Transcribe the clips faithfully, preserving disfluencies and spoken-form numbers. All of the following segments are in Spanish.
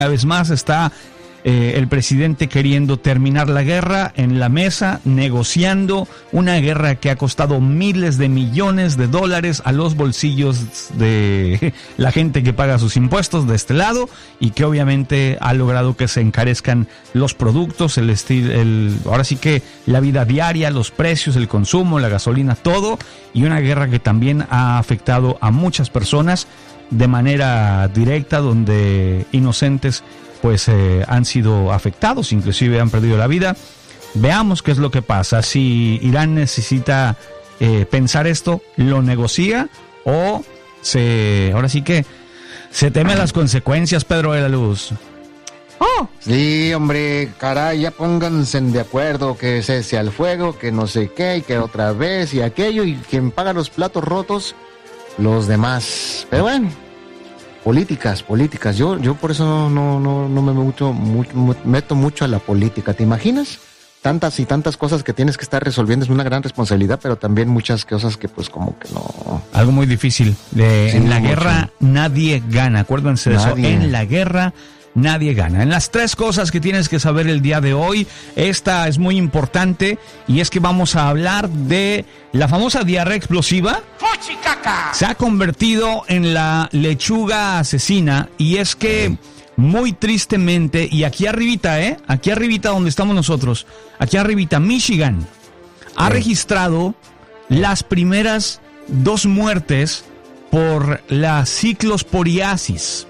Una vez más está eh, el presidente queriendo terminar la guerra en la mesa, negociando una guerra que ha costado miles de millones de dólares a los bolsillos de la gente que paga sus impuestos de este lado y que obviamente ha logrado que se encarezcan los productos, el estilo, el, ahora sí que la vida diaria, los precios, el consumo, la gasolina, todo, y una guerra que también ha afectado a muchas personas de manera directa, donde inocentes pues eh, han sido afectados, inclusive han perdido la vida. Veamos qué es lo que pasa. Si Irán necesita eh, pensar esto, lo negocia o se, ahora sí que se teme a las consecuencias, Pedro de la Luz. Oh. Sí, hombre, caray, ya pónganse de acuerdo, que cese al fuego, que no sé qué, y que otra vez, y aquello, y quien paga los platos rotos, los demás. Pero bueno, políticas, políticas. Yo, yo por eso no, no, no, no me mucho, mucho, meto mucho a la política. ¿Te imaginas? Tantas y tantas cosas que tienes que estar resolviendo, es una gran responsabilidad, pero también muchas cosas que pues como que no. Algo muy difícil. De, sí, en la mucho. guerra nadie gana, acuérdense de nadie. eso. En la guerra nadie gana. En las tres cosas que tienes que saber el día de hoy, esta es muy importante, y es que vamos a hablar de la famosa diarrea explosiva. ¡Fuchicaca! Se ha convertido en la lechuga asesina, y es que muy tristemente, y aquí arribita, eh, aquí arribita donde estamos nosotros, aquí arribita, Michigan ha sí. registrado las primeras dos muertes por la ciclosporiasis.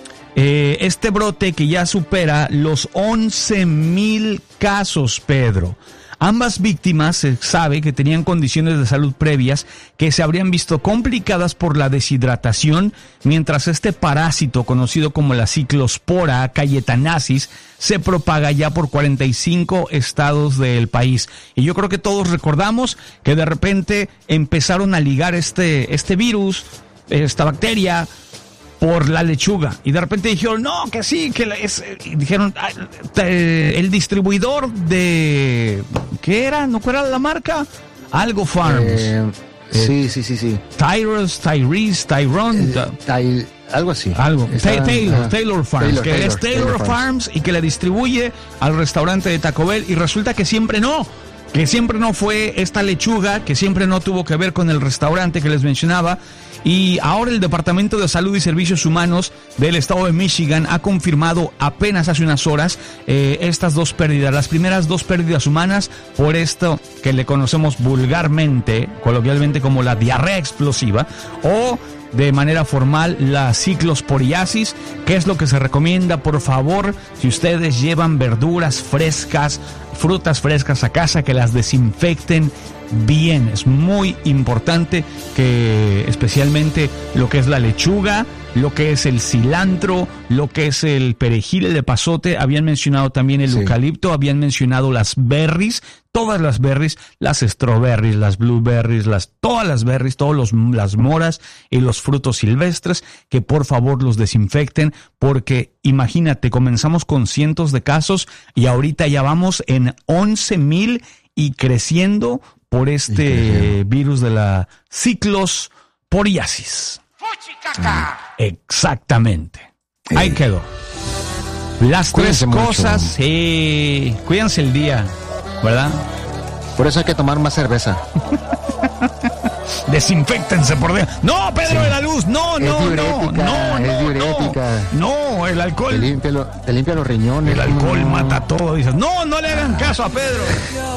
Eh, este brote que ya supera los once mil casos, Pedro. Ambas víctimas se sabe que tenían condiciones de salud previas que se habrían visto complicadas por la deshidratación, mientras este parásito, conocido como la ciclospora cayetanasis, se propaga ya por cuarenta y cinco estados del país. Y yo creo que todos recordamos que de repente empezaron a ligar este, este virus, esta bacteria, por la lechuga, y de repente dijeron no, que sí, que es, y dijeron el distribuidor de, ¿qué era? ¿No cuál era la marca? Algo Farms. Eh, eh, sí, sí, sí, sí. Tyrus, Tyrese, Tyrone, eh, ty, algo así. Algo. Está, Taylor, uh, Taylor Farms, Taylor, que Taylor, es Taylor, Taylor Farms, Farms y que le distribuye al restaurante de Taco Bell, y resulta que siempre no. que siempre no fue esta lechuga, que siempre no tuvo que ver con el restaurante que les mencionaba. Y ahora el Departamento de Salud y Servicios Humanos del estado de Michigan ha confirmado apenas hace unas horas eh, estas dos pérdidas, las primeras dos pérdidas humanas por esto que le conocemos vulgarmente, coloquialmente, como la diarrea explosiva, o de manera formal la ciclosporiasis. ¿Qué es lo que se recomienda? Por favor, si ustedes llevan verduras frescas, frutas frescas a casa, que las desinfecten bien. Es muy importante que especialmente lo que es la lechuga, lo que es el cilantro, lo que es el perejil, el epazote, habían mencionado también el sí. eucalipto, habían mencionado las berries, todas las berries, las strawberries, las blueberries, las, todas las berries, todas los, las moras y los frutos silvestres, que por favor los desinfecten, porque imagínate, comenzamos con cientos de casos y ahorita ya vamos en once mil y creciendo por este virus de la ciclosporiasis. Exactamente. Eh. Ahí quedó. Las Cuídense tres cosas, mucho. sí. Cuídense el día, ¿verdad? Por eso hay que tomar más cerveza. Desinféctense por Dios. No, Pedro sí. de la Luz, no, no, es no, no, es diurética. no, no, el alcohol. Te limpia, lo, te limpia los riñones. El alcohol no. mata todo. Dices, no, no le hagan caso a Pedro.